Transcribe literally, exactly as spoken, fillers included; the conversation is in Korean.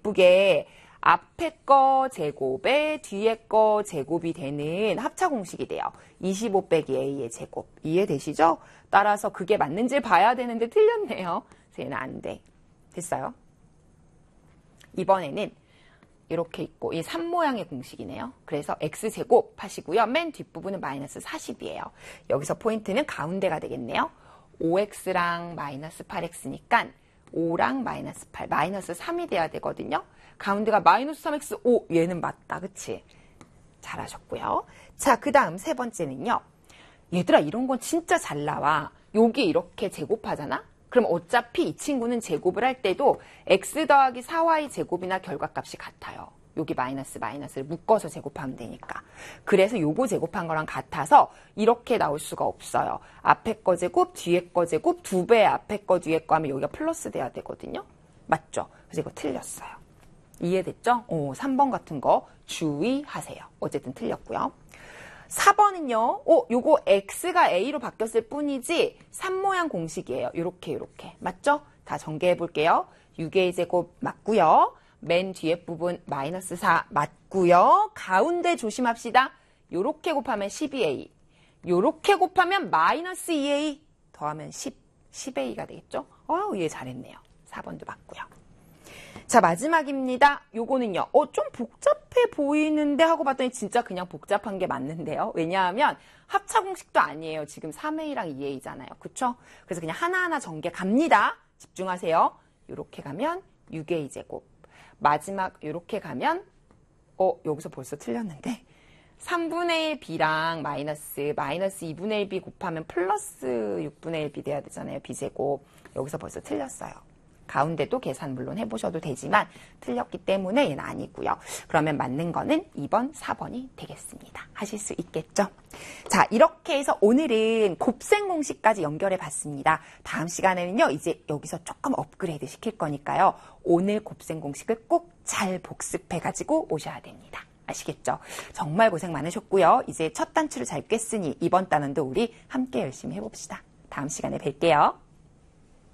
이쁘게 앞에 거 제곱에 뒤에 거 제곱이 되는 합차 공식이 돼요. 이십오 빼기 A의 제곱. 이해되시죠? 따라서 그게 맞는지 봐야 되는데 틀렸네요. 그래서 얘는 안 돼. 됐어요? 이번에는 이렇게 있고 이 삼 모양의 공식이네요. 그래서 x제곱 하시고요. 맨 뒷부분은 마이너스 사십이에요. 여기서 포인트는 가운데가 되겠네요. 오 엑스랑 마이너스 팔 엑스니까 오랑 마이너스 팔, 마이너스 삼이 돼야 되거든요. 가운데가 마이너스 삼 엑스 오, 얘는 맞다. 그치? 잘하셨고요. 자, 그 다음 세 번째는요. 얘들아, 이런 건 진짜 잘 나와. 여기 이렇게 제곱하잖아? 그럼 어차피 이 친구는 제곱을 할 때도 x 더하기 사 와이 제곱이나 결과값이 같아요. 여기 마이너스 마이너스를 묶어서 제곱하면 되니까. 그래서 요거 제곱한 거랑 같아서 이렇게 나올 수가 없어요. 앞에 거 제곱, 뒤에 거 제곱, 두 배 앞에 거, 뒤에 거 하면 여기가 플러스 돼야 되거든요. 맞죠? 그래서 이거 틀렸어요. 이해됐죠? 오, 삼 번 같은 거 주의하세요. 어쨌든 틀렸고요. 사 번은요. 오, 요거 x가 a로 바뀌었을 뿐이지 삼 모양 공식이에요. 요렇게 요렇게. 맞죠? 다 전개해 볼게요. 육 에이 제곱 맞고요. 맨 뒤에 부분 마이너스 사 맞고요. 가운데 조심합시다. 요렇게 곱하면 십이 에이. 요렇게 곱하면 마이너스 이 에이 더하면 십. 십 에이가 되겠죠? 어우, 얘 잘했네요. 사 번도 맞고요. 자, 마지막입니다. 요거는요. 어, 좀 복잡해 보이는데 하고 봤더니 진짜 그냥 복잡한 게 맞는데요. 왜냐하면 합차 공식도 아니에요. 지금 삼 에이랑 이 에이잖아요. 그쵸? 그래서 그냥 하나하나 전개 갑니다. 집중하세요. 요렇게 가면 육 에이 제곱. 마지막 요렇게 가면 어, 여기서 벌써 틀렸는데 삼분의 일 b랑 마이너스 마이너스 이분의 일 b 곱하면 플러스 육분의 일 b 돼야 되잖아요. b제곱. 여기서 벌써 틀렸어요. 가운데도 계산 물론 해보셔도 되지만 틀렸기 때문에 얘는 아니고요. 그러면 맞는 거는 이 번, 사 번이 되겠습니다. 하실 수 있겠죠? 자, 이렇게 해서 오늘은 곱셈 공식까지 연결해 봤습니다. 다음 시간에는요, 이제 여기서 조금 업그레이드 시킬 거니까요. 오늘 곱셈 공식을 꼭 잘 복습해가지고 오셔야 됩니다. 아시겠죠? 정말 고생 많으셨고요. 이제 첫 단추를 잘 꿰으니 이번 단원도 우리 함께 열심히 해봅시다. 다음 시간에 뵐게요.